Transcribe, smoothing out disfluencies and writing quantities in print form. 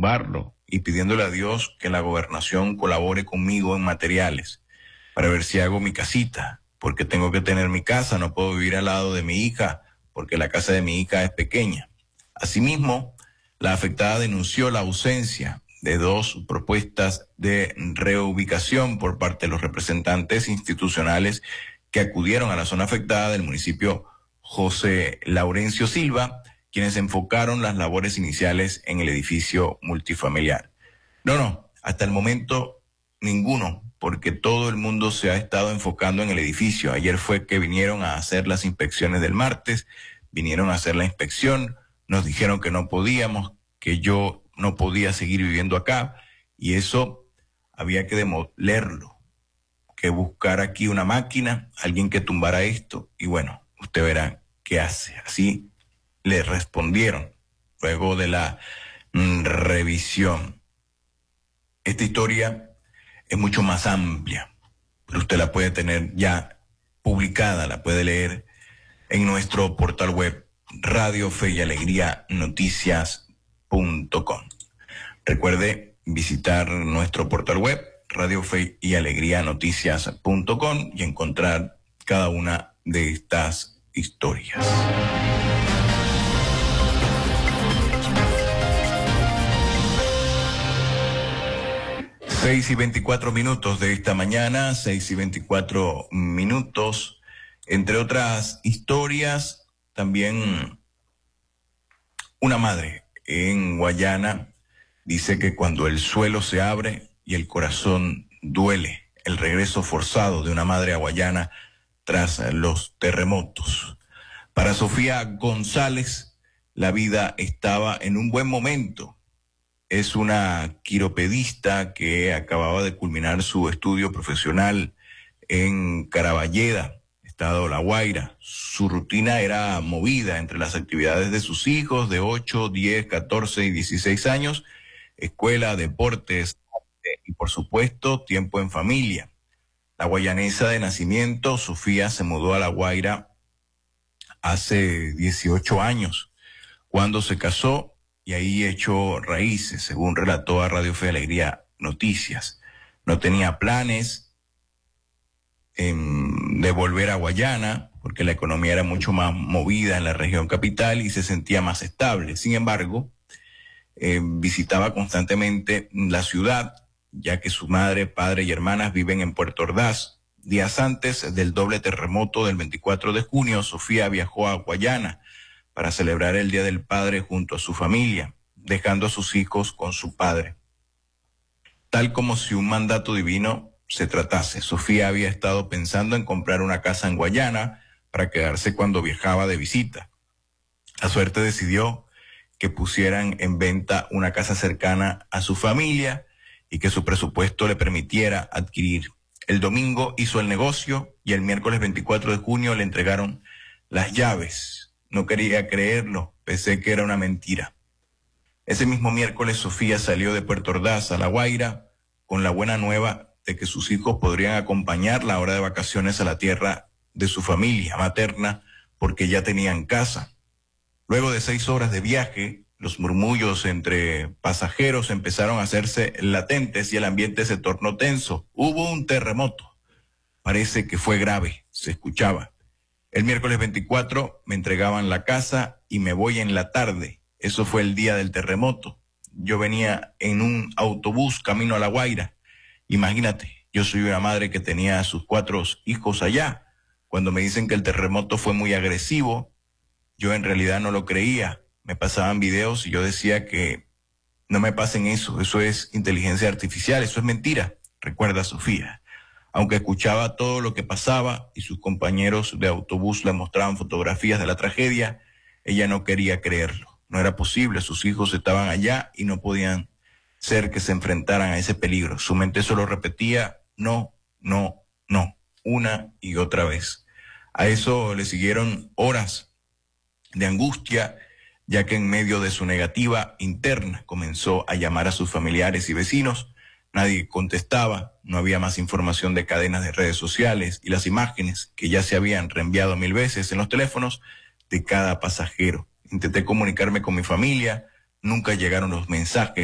tumbarlo y pidiéndole a Dios que la gobernación colabore conmigo en materiales para ver si hago mi casita, porque tengo que tener mi casa, no puedo vivir al lado de mi hija, porque la casa de mi hija es pequeña. Asimismo, la afectada denunció la ausencia de 2 propuestas de reubicación por parte de los representantes institucionales que acudieron a la zona afectada del municipio José Laurencio Silva, quienes enfocaron las labores iniciales en el edificio multifamiliar. No, hasta el momento ninguno, porque todo el mundo se ha estado enfocando en el edificio. Ayer fue que vinieron a hacer las inspecciones del martes, vinieron a hacer la inspección, nos dijeron que no podíamos, que yo no podía seguir viviendo acá, y eso había que demolerlo, que buscar aquí una máquina, alguien que tumbara esto, y bueno, usted verá qué hace. Así le respondieron luego de la revisión. Esta historia es mucho más amplia, pero usted la puede tener ya publicada, la puede leer en nuestro portal web Radio Fe y Alegría Noticias.com. Recuerde visitar nuestro portal web Radio Fe y Alegría Noticias.com y encontrar cada una de estas historias. 6:24 de esta mañana, 6:24. Entre otras historias, también una madre en Guayana dice que cuando el suelo se abre y el corazón duele, el regreso forzado de una madre a Guayana tras los terremotos. Para Sofía González, la vida estaba en un buen momento. Es una quiropedista que acababa de culminar su estudio profesional en Caraballeda, estado La Guaira. Su rutina era movida entre las actividades de sus hijos de 8, 10, 14 y 16 años, escuela, deportes y por supuesto tiempo en familia. La guayanesa de nacimiento, Sofía, se mudó a La Guaira hace 18 años, cuando se casó, y ahí echó raíces, según relató a Radio Fe y Alegría Noticias. No tenía planes de volver a Guayana, porque la economía era mucho más movida en la región capital y se sentía más estable. Sin embargo, visitaba constantemente la ciudad, ya que su madre, padre y hermanas viven en Puerto Ordaz. Días antes del doble terremoto del 24 de junio, Sofía viajó a Guayana para celebrar el Día del Padre junto a su familia, dejando a sus hijos con su padre. Tal como si un mandato divino se tratase, Sofía había estado pensando en comprar una casa en Guayana para quedarse cuando viajaba de visita. La suerte decidió que pusieran en venta una casa cercana a su familia y que su presupuesto le permitiera adquirir. El domingo hizo el negocio y el miércoles 24 de junio le entregaron las llaves. No quería creerlo, pensé que era una mentira. Ese mismo miércoles Sofía salió de Puerto Ordaz a La Guaira con la buena nueva de que sus hijos podrían acompañarla ahora de vacaciones a la tierra de su familia materna porque ya tenían casa. Luego de 6 horas de viaje, los murmullos entre pasajeros empezaron a hacerse latentes y el ambiente se tornó tenso. Hubo un terremoto. Parece que fue grave, se escuchaba. El miércoles 24 me entregaban la casa y me voy en la tarde. Eso fue el día del terremoto. Yo venía en un autobús camino a La Guaira. Imagínate, yo soy una madre que tenía a sus 4 hijos allá. Cuando me dicen que el terremoto fue muy agresivo, yo en realidad no lo creía. Me pasaban videos y yo decía que no me pasen eso. Eso es inteligencia artificial, eso es mentira. Recuerda Sofía. Aunque escuchaba todo lo que pasaba y sus compañeros de autobús le mostraban fotografías de la tragedia, ella no quería creerlo. No era posible, sus hijos estaban allá y no podían ser que se enfrentaran a ese peligro. Su mente solo repetía, no, no, no, una y otra vez. A eso le siguieron horas de angustia, ya que en medio de su negativa interna comenzó a llamar a sus familiares y vecinos. Nadie contestaba, no había más información de cadenas de redes sociales y las imágenes que ya se habían reenviado 1000 veces en los teléfonos de cada pasajero. Intenté comunicarme con mi familia, nunca llegaron los mensajes